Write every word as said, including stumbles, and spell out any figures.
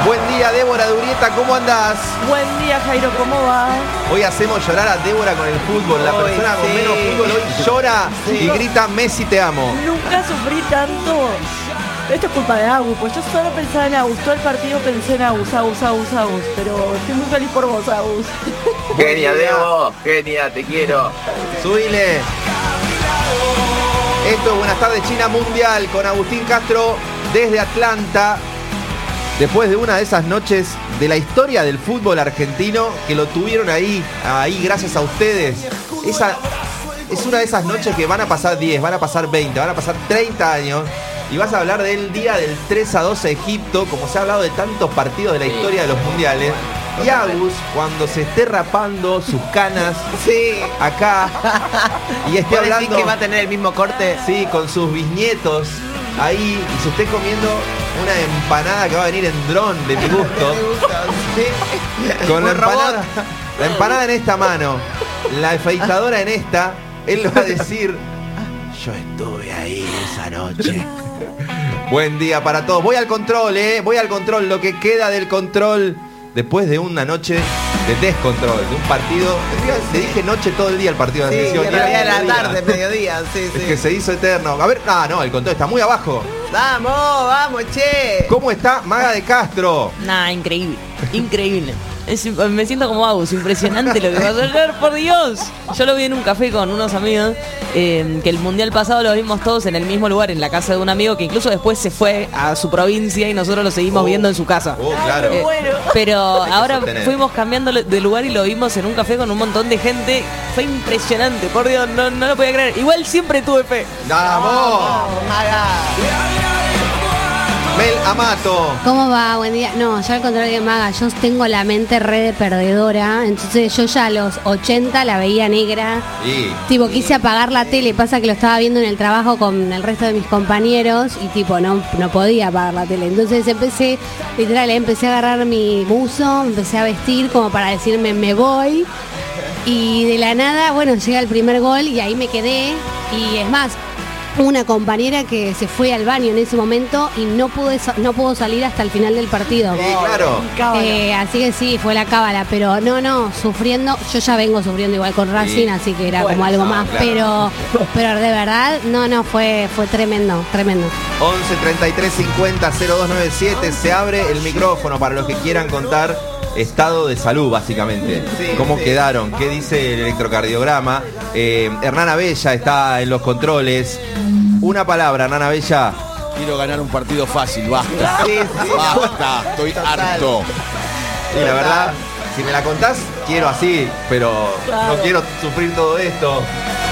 Buen día, Débora Durieta, ¿cómo andás? Buen día, Jairo, ¿cómo va? Hoy hacemos llorar a Débora con el fútbol. La Hoy, persona con sí. menos fútbol hoy llora Sí. y grita Messi te amo. Nunca sufrí tanto. Esto es culpa de Agus, pues yo solo pensaba en Agus. Todo el partido pensé en Agus, Agus, Agus, Agus. Pero estoy muy feliz por vos, Agus. Genia, Debo, genia, te quiero. Subile. Esto es Buenas tardes China Mundial con Agustín Castro desde Atlanta. Después de una de esas noches de la historia del fútbol argentino que lo tuvieron ahí, ahí gracias a ustedes. Esa es una de esas noches que van a pasar diez, van a pasar veinte, van a pasar treinta años. Y vas a hablar del día del tres a dos a Egipto, como se ha hablado de tantos partidos de la historia de los mundiales. Y Agus, cuando se esté rapando sus canas, Sí. acá, y esté ¿Vos decís hablando, que va a tener el mismo corte? sí, con sus bisnietos ahí, y se esté comiendo una empanada que va a venir en dron de mi gusto, con la Un robot. empanada, la empanada en esta mano, la afeitadora en esta, él le va a decir: yo estuve ahí esa noche. Buen día para todos. Voy al control, eh. Voy al control. Lo que queda del control después de una noche de descontrol, de un partido. Le dije noche todo el día al partido de la Sí, selección. en y era realidad era mediodía. tarde, mediodía, sí, Es que sí. se hizo eterno. A ver, no, no, el control está muy abajo. Vamos, vamos, che. ¿Cómo está Maga de Castro? Nah, increíble, increíble. Es- me siento como Agus, impresionante lo que pasó ayer, por Dios. Yo lo vi en un café con unos amigos, eh, que el mundial pasado lo vimos todos en el mismo lugar, en la casa de un amigo que incluso después se fue a su provincia y nosotros lo seguimos Oh. viendo en su casa. Oh, claro. Eh, Bueno. pero Hay que ahora sostener. fuimos cambiando de lugar y lo vimos en un café con un montón de gente. Fue impresionante, por Dios, no, no lo podía creer. Igual siempre tuve fe. ¡Vamos! Vamos, Maga. Mel Amato. ¿Cómo va? Buen día. No, yo al contrario de Maga, yo tengo la mente re de perdedora. Entonces yo ya a los ochenta la veía negra. Y Tipo, quise apagar la tele, pasa que lo estaba viendo en el trabajo con el resto de mis compañeros y tipo, no, no podía apagar la tele. Entonces empecé, literal, empecé a agarrar mi buzo, empecé a vestir como para decirme me voy. Y de la nada, bueno, llega el primer gol y ahí me quedé. Y es más, una compañera que se fue al baño en ese momento y no pude sa- no pudo salir hasta el final del partido. sí, claro. Cábala. Eh, así que sí, fue la cábala, pero no, no, sufriendo, yo ya vengo sufriendo igual con Racing, Sí. así que era Bueno, como algo no, más, claro. pero pero de verdad, no, no, fue fue tremendo, tremendo. once treinta y tres cincuenta cero dos noventa y siete. Se abre el micrófono para los que quieran contar estado de salud, básicamente. Sí, ¿Cómo sí. quedaron? ¿Qué dice el electrocardiograma? Eh, Hernán Bella está en los controles. Una palabra, Hernán Bella. Quiero ganar un partido fácil, basta. Sí, sí. Basta, estoy Total. harto. Y la verdad, si me la contás, quiero así, pero Claro. no quiero sufrir todo esto.